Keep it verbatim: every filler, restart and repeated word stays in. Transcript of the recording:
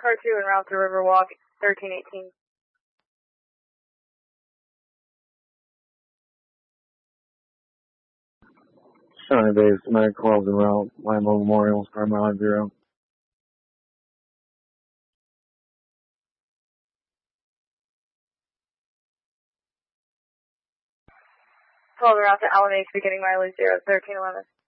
Car two en route to Riverwalk, thirteen eighteen. Shawnee Base, Medic twelve en route, Lambeau Memorial, star mileage zero. twelve en route to Alameda, beginning mileage zero, thirteen eleven.